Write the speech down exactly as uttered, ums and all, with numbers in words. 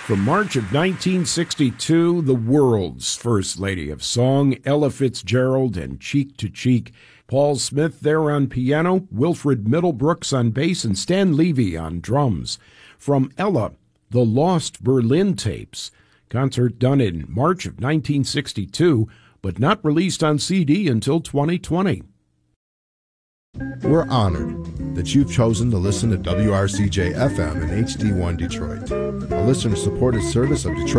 From March of nineteen sixty-two, the world's first lady of song, Ella Fitzgerald, and Cheek to Cheek. Paul Smith there on piano, Wilfred Middlebrooks on bass, and Stan Levy on drums. From Ella, the Lost Berlin Tapes. Concert done in March of nineteen sixty-two, but not released on C D until twenty twenty. We're honored that you've chosen to listen to W R C J F M and H D one Detroit, a listener-supported service of Detroit